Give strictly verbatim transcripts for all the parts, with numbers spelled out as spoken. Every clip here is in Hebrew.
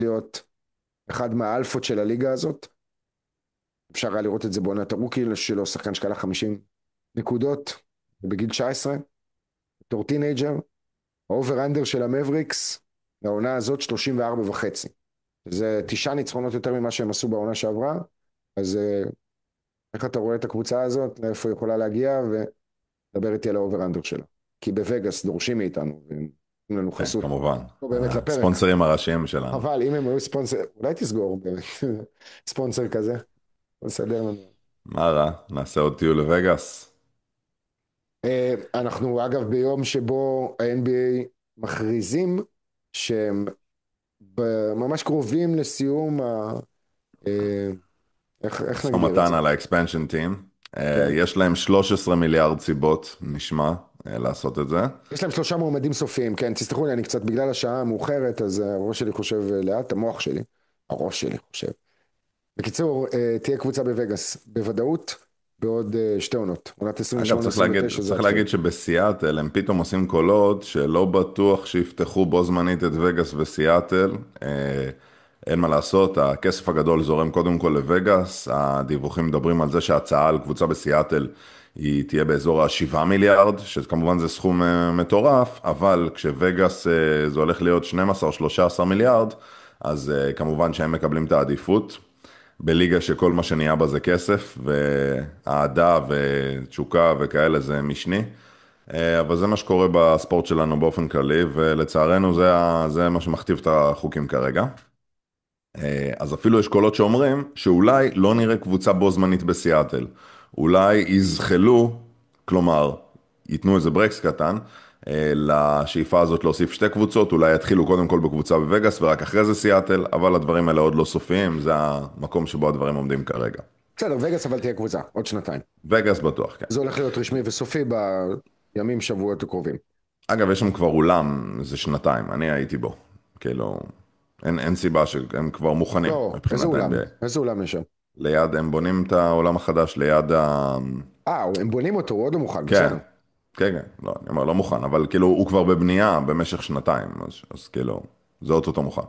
להיות אחד מהאלפות של הליגה הזאת. אפשר היה לראות את זה בעונת הרוקי שלו, שחקן שקלה חמישים נקודות בגיל תשע עשרה, בתור טינג'ר. האובר אנדר של המבריקס, העונה הזאת שלושים וארבע וחצי. זה תשעה ניצחונות יותר ממה שהם עשו בעונה שעברה, אז אה, איך אתה רואה את הקבוצה הזאת, לאיפה היא יכולה להגיע, ודבר איתי על האובר אנדר שלה. כי בווגאס דורשים מאיתנו, ונותנים לנו כן, חסות. כמובן. לא באמת לפרק. הספונסרים הראשיים שלנו. אבל אם הם היו ספונסר, אולי תסגור באמת ספונסר כזה, נסדר לנו. מה רע? נעשה עוד טיול לווגאס. אה, אנחנו אגב ביום שבו ה-אן בי איי מכריזים שהם ב- ממש קרובים לסיום ה... אה, איך, איך משא נגדיר את ומתן זה? על האקספנשן טים. כן. יש להם שלוש עשרה מיליארד סיבות, נשמע, אה, לעשות את זה. יש להם שלושה מועמדים סופיים, כן, תסלחו לי, אני קצת בגלל השעה המאוחרת, אז הראש שלי חושב אה, לאט, המוח שלי, הראש שלי חושב. בקיצור, אה, תהיה קבוצה בווגאס, בוודאות, בעוד אה, שתי עונות. עונת אגב, צריך להגיד, עשרים ושמונה עשרים ותשע זה צריך התחיל. להגיד שבסיאטל הם פתאום עושים קולות שלא בטוח שיפתחו בו זמנית את וגאס וסיאטל. אה, אין מה לעשות, הכסף הגדול זורם קודם כל לווגאס. הדיווחים מדברים על זה שההצעה על קבוצה בסיאטל היא תהיה באזור ה-שבעה מיליארד, שכמובן זה סכום אה, מטורף, אבל כשווגאס אה, זה הולך להיות שנים עשר שלושה עשר מיליארד, אז אה, כמובן שהם מקבלים את העדיפות. בליגה שכל מה שנהיה בה זה כסף, ואהדה ותשוקה וכאלה זה משני. אה, אבל זה מה שקורה בספורט שלנו באופן כללי, ולצערנו זה, ה- זה מה שמכתיב את החוקים כרגע. אה, אז אפילו יש קולות שאומרים שאולי לא נראה קבוצה בו זמנית בסיאטל. אולי יזחלו, כלומר, ייתנו איזה ברקס קטן, אה, לשאיפה הזאת להוסיף שתי קבוצות, אולי יתחילו קודם כל בקבוצה בווגאס ורק אחרי זה סיאטל, אבל הדברים האלה עוד לא סופיים, זה המקום שבו הדברים עומדים כרגע. בסדר, וגאס אבל תהיה קבוצה, עוד שנתיים. וגאס בטוח, כן. זה הולך להיות רשמי וסופי בימים, שבועות הקרובים. אגב, יש שם כבר אולם, זה שנתיים, אני הייתי בו. כאילו, אין, אין סיבה שהם כבר מוכנים לא, איזה מבחינת אולם? ה-אן בי איי. איזה אולם יש שם? ליד, הם בונים את העולם החדש ליד ה... אה, הם בונים אותו, הוא עוד לא מוכן, כן, בסדר. כן, כן, לא, אני אומר, לא מוכן, אבל כאילו, הוא כבר בבנייה במשך שנתיים, אז, אז כאילו, זה אוטוטו מוכן.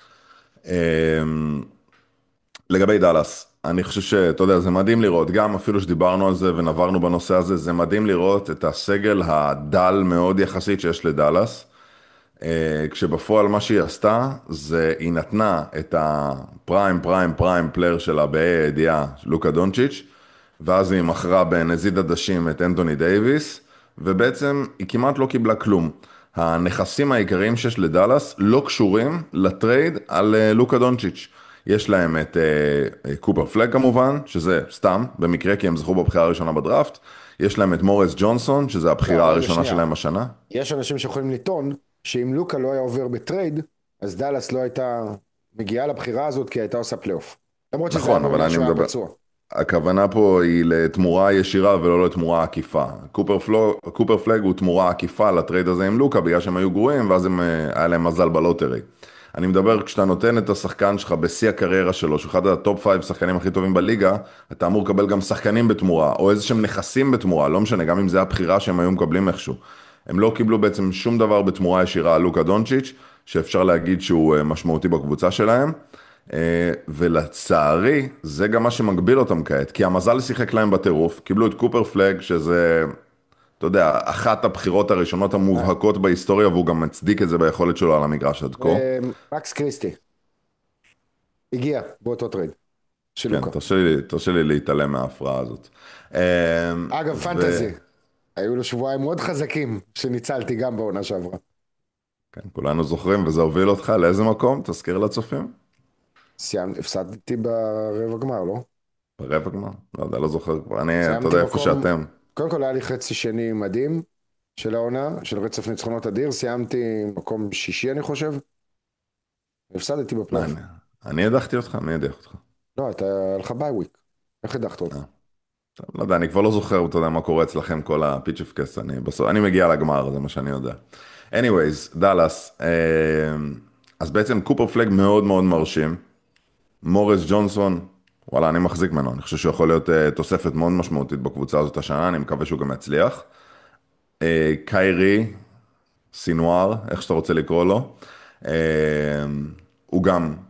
אמ, לגבי דאלאס, אני חושב שאתה יודע, זה מדהים לראות, גם אפילו שדיברנו על זה ונברנו בנושא הזה, זה מדהים לראות את הסגל הדל מאוד יחסית שיש לדאלאס. אה, כשבפועל מה שהיא עשתה, זה היא נתנה את הפריים פריים פריים פלייר שלה בה"א הידיעה, לוקה דונצ'יץ', ואז היא מכרה בנזיד עדשים את אנטוני דייביס, ובעצם היא כמעט לא קיבלה כלום. הנכסים העיקריים שיש לדאלאס לא קשורים לטרייד על אה, לוקה דונצ'יץ'. יש להם את אה, אה, קופר פלג כמובן, שזה סתם, במקרה כי הם זכו בבחירה הראשונה בדראפט. יש להם את מוריס ג'ונסון, שזה לא, הבחירה רגע, הראשונה שנייה. שלהם השנה. יש אנשים שיכולים לטעון שאם לוקה לא היה עובר בטרייד, אז דאלאס לא הייתה מגיעה לבחירה הזאת כי הייתה עושה פלייאוף. למרות שזה היה נכון, אבל בעונה אני שהוא היה מדבר, פצוע. הכוונה פה היא לתמורה ישירה ולא לתמורה עקיפה. קופר, פלו, קופר פלג הוא תמורה עקיפה לטרייד הזה עם לוקה, בגלל שהם היו גרועים, ואז הם, אה, היה להם מזל בלוטרי. אני מדבר, כשאתה נותן את השחקן שלך בשיא הקריירה שלו, שהוא אחד הטופ פייב שחקנים הכי טובים בליגה, אתה אמור לקבל גם שחקנים בתמורה, או איזה שהם נכסים בתמורה, לא משנה, גם אם זה הבחירה שהם היו מקבלים איכשהו. הם לא קיבלו בעצם שום דבר בתמורה ישירה על לוקה דונצ'יץ', שאפשר להגיד שהוא אה, משמעותי בקבוצה שלהם. אה, ולצערי, זה גם מה שמגביל אותם כעת, כי המזל שיחק להם בטירוף, קיבלו את קופר פלג, שזה, אתה יודע, אחת הבחירות הראשונות המובהקות בהיסטוריה, והוא גם מצדיק את זה ביכולת שלו על המגרש עד כה. מקס קריסטי הגיע באותו טרייד של כן, לוקה. תרשה לי, תרשה לי להתעלם מההפרעה הזאת. אה, אגב, וכן, פנטזי, היו לו שבועיים מאוד חזקים שניצלתי גם בעונה שעברה. כולנו זוכרים, וזה הוביל אותך לאיזה מקום? תזכיר לצופים. סיימתי, הפסדתי ברבע גמר, לא? ברבע גמר? לא יודע, לא זוכר כבר. אני, אתה סיימתי יודע, איפה מקום, שאתם. קודם כל היה לי חצי שני מדהים של העונה, של רצף ניצחונות אדיר, סיימתי מקום שישי אני חושב, הפסדתי בפלייאוף. מעניין. אני הדחתי אותך? מי הדח אותך? לא, אתה, היה לך ביי וויק, איך הדחת אותי? אה. לא יודע, אני כבר לא זוכר, אתה יודע, מה קורה אצלכם כל הפיצ'ף קאסט, אני בסוף, אני מגיע לגמר, זה מה שאני יודע. anyways, דאלאס, אה, אז בעצם קופר פלג מאוד מאוד מרשים, מוריס ג'ונסון, וואלה, אני מחזיק ממנו, אני חושב שהוא יכול להיות אה, תוספת מאוד משמעותית בקבוצה הזאת השנה, אני מקווה שהוא גם יצליח. אה, קיירי, סינואר, איך שאתה רוצה לקרוא לו, אה, הוא גם